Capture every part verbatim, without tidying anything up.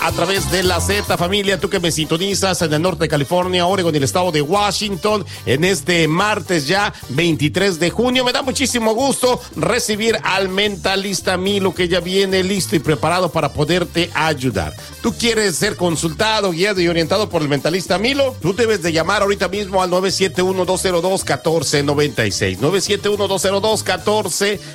a través de la Z, familia, tú que me sintonizas en el norte de California, Oregon y el estado de Washington, en este martes ya, veintitrés de junio. Me da muchísimo gusto recibir al mentalista Milo, que ya viene listo y preparado para poderte ayudar. ¿Tú quieres ser consultado, guiado y orientado por el mentalista Milo? Tú debes de llamar ahorita mismo al nueve siete uno, dos cero dos, uno cuatro nueve seis, nueve siete uno, dos cero dos, uno cuatro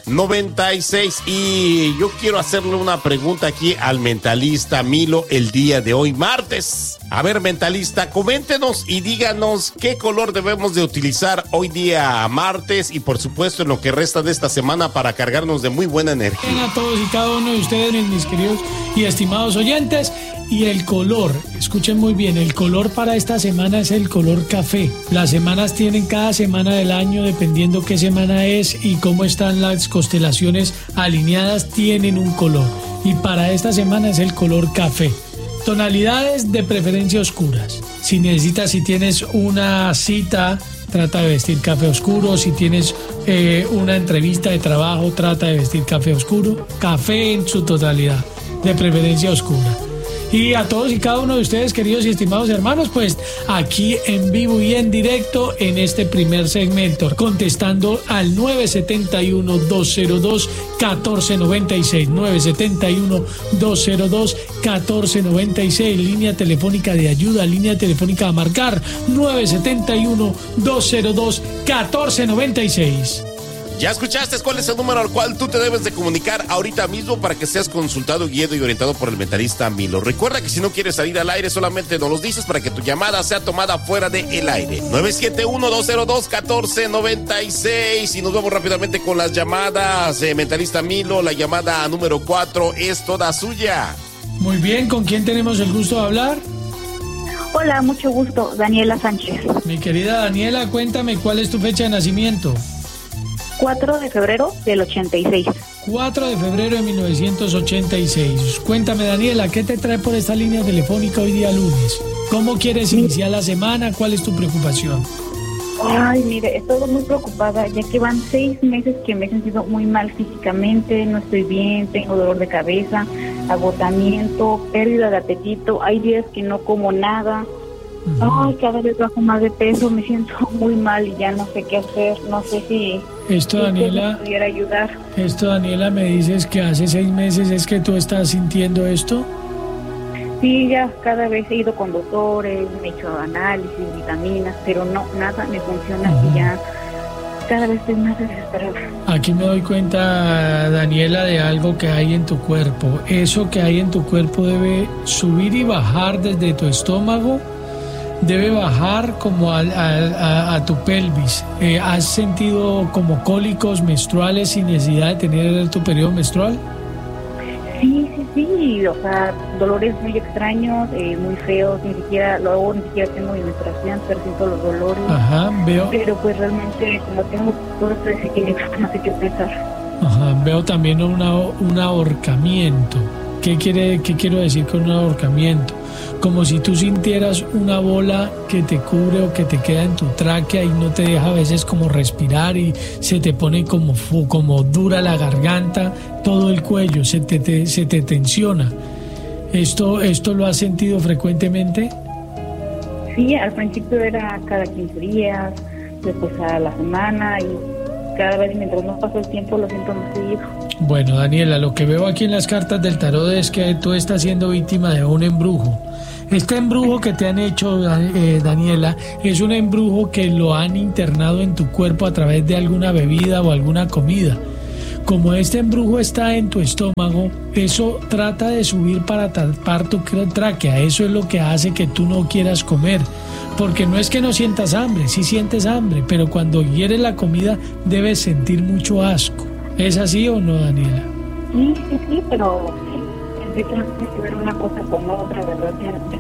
nueve seis. Y yo quiero hacerle una pregunta aquí al mentalista Milo el día de hoy, martes. A ver, mentalista, coméntenos y díganos qué color debemos de utilizar hoy día martes y por supuesto en lo que resta de esta semana para cargarnos de muy buena energía. Bien a todos y cada uno de ustedes, mis queridos y estimados oyentes. Y el color, escuchen muy bien, el color para esta semana es el color café. Las semanas tienen cada semana del año, dependiendo qué semana es y cómo están las constelaciones alineadas, tienen un color. Y para esta semana es el color café. Tonalidades de preferencia oscuras. Si necesitas, si tienes una cita, trata de vestir café oscuro. Si tienes eh, una entrevista de trabajo, trata de vestir café oscuro. Café en su totalidad, de preferencia oscura. Y a todos y cada uno de ustedes, queridos y estimados hermanos, pues aquí en vivo y en directo en este primer segmento, contestando al nueve siete uno, dos cero dos, uno cuatro nueve seis, nueve siete uno, dos cero dos, uno cuatro nueve seis, línea telefónica de ayuda, línea telefónica a marcar, nueve siete uno, dos cero dos, uno cuatro nueve seis. ¿Ya escuchaste cuál es el número al cual tú te debes de comunicar ahorita mismo para que seas consultado, guiado y orientado por el mentalista Milo? Recuerda que si no quieres salir al aire, solamente nos los dices para que tu llamada sea tomada fuera del aire. nueve siete uno, dos cero dos, uno cuatro nueve seis. Y nos vamos rápidamente con las llamadas. Eh, mentalista Milo, la llamada número cuatro es toda suya. Muy bien, ¿con quién tenemos el gusto de hablar? Hola, mucho gusto, Daniela Sánchez. Mi querida Daniela, cuéntame, ¿cuál es tu fecha de nacimiento? cuatro de febrero del ochenta y seis. cuatro de febrero de mil novecientos ochenta y seis. Cuéntame, Daniela, ¿qué te trae por esta línea telefónica hoy día lunes? ¿Cómo quieres iniciar la semana? ¿Cuál es tu preocupación? Ay, mire, estoy muy preocupada, ya que van seis meses que me he sentido muy mal físicamente, no estoy bien, tengo dolor de cabeza, agotamiento, pérdida de apetito, hay días que no como nada. Uh-huh. Ay, cada vez bajo más de peso, me siento muy mal y ya no sé qué hacer, no sé si esto, si Daniela, me pudiera ayudar. Esto, Daniela, me dices que hace seis meses es que tú estás sintiendo esto. Sí, ya cada vez he ido con doctores, me he hecho análisis, vitaminas, pero no, nada me funciona. Uh-huh. Y ya cada vez estoy más desesperada. Aquí me doy cuenta, Daniela, de algo que hay en tu cuerpo. Eso que hay en tu cuerpo debe subir y bajar desde tu estómago. Debe bajar como a, a, a, a tu pelvis. Eh, ¿Has sentido como cólicos menstruales sin necesidad de tener tu periodo menstrual? Sí, sí, sí. O sea, dolores muy extraños, eh, muy feos. Ni siquiera, luego ni siquiera tengo mi menstruación, pero siento los dolores. Ajá, veo. Pero pues realmente, como tengo todo esto de sequía, no sé qué pensar. Ajá, veo también una, un ahorcamiento. ¿Qué quiere, qué quiero decir con un ahorcamiento? Como si tú sintieras una bola que te cubre o que te queda en tu tráquea y no te deja a veces como respirar y se te pone como, como dura la garganta, todo el cuello, se te, te, se te tensiona. ¿Esto, ¿Esto lo has sentido frecuentemente? Sí, al principio era cada quince días, después a la semana y cada vez mientras no pasa el tiempo lo siento más seguido. Bueno, Daniela, lo que veo aquí en las cartas del tarot es que tú estás siendo víctima de un embrujo. Este embrujo que te han hecho, eh, Daniela, es un embrujo que lo han internado en tu cuerpo a través de alguna bebida o alguna comida. Como este embrujo está en tu estómago, eso trata de subir para tapar tu tráquea. Eso es lo que hace que tú no quieras comer. Porque no es que no sientas hambre, sí sientes hambre, pero cuando hieres la comida debes sentir mucho asco. ¿Es así o no, Daniela? Sí, sí, sí, pero sí, tiene que ver una cosa con otra, ¿verdad?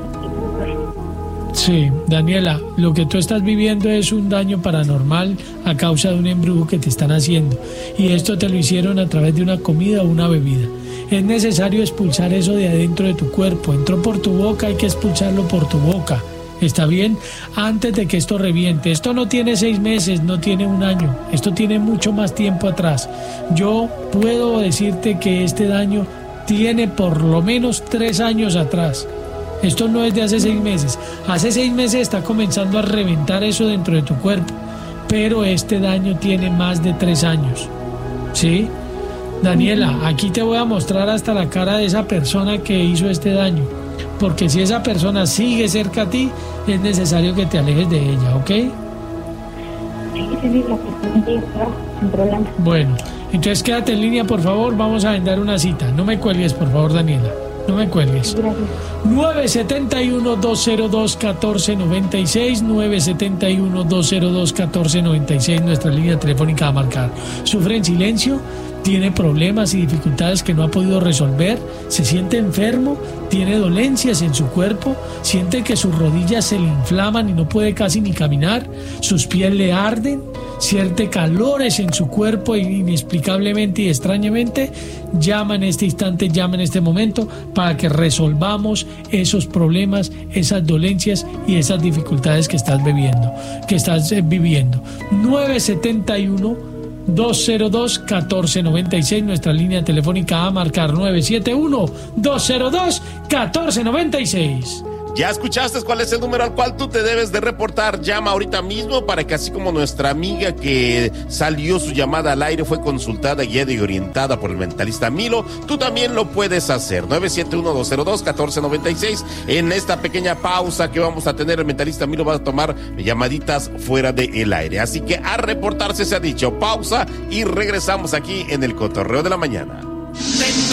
Sí, Daniela, lo que tú estás viviendo es un daño paranormal a causa de un embrujo que te están haciendo. Y esto te lo hicieron a través de una comida o una bebida. Es necesario expulsar eso de adentro de tu cuerpo. Entró por tu boca, hay que expulsarlo por tu boca. ¿Está bien? Antes de que esto reviente. Esto no tiene seis meses, no tiene un año. Esto tiene mucho más tiempo atrás. Yo puedo decirte que este daño tiene por lo menos tres años atrás. Esto no es de hace seis meses. Hace seis meses está comenzando a reventar eso dentro de tu cuerpo, pero este daño tiene más de tres años. ¿Sí? Daniela, aquí te voy a mostrar hasta la cara de esa persona que hizo este daño, porque si esa persona sigue cerca a ti, es necesario que te alejes de ella, ¿ok? Sí, sí, la persona sí, claro, sin problema. Bueno, entonces quédate en línea, por favor, vamos a agendar una cita. No me cuelgues, por favor, Daniela. No me cuelgues. Gracias. nueve siete uno, dos cero dos, uno cuatro nueve seis, nueve siete uno, dos cero dos, uno cuatro nueve seis, nuestra línea telefónica a marcar. ¿Sufre en silencio? ¿Tiene problemas y dificultades que no ha podido resolver? ¿Se siente enfermo? ¿Tiene dolencias en su cuerpo? ¿Siente que sus rodillas se le inflaman y no puede casi ni caminar? ¿Sus pies le arden? ¿Siente calores en su cuerpo inexplicablemente y extrañamente? Llama en este instante, llama en este momento para que resolvamos esos problemas, esas dolencias y esas dificultades que estás viviendo, que estás eh, viviendo. nueve siete uno, dos cero dos, uno cuatro nueve seis, nuestra línea telefónica a marcar nueve siete uno, dos cero dos, uno cuatro nueve seis. ¿Ya escuchaste cuál es el número al cual tú te debes de reportar? Llama ahorita mismo para que así como nuestra amiga que salió su llamada al aire fue consultada, guiada y orientada por el mentalista Milo, tú también lo puedes hacer. nueve siete uno, dos cero dos, uno cuatro nueve seis. En esta pequeña pausa que vamos a tener, el mentalista Milo va a tomar llamaditas fuera del aire. Así que a reportarse se ha dicho. Pausa y regresamos aquí en el Cotorreo de la Mañana.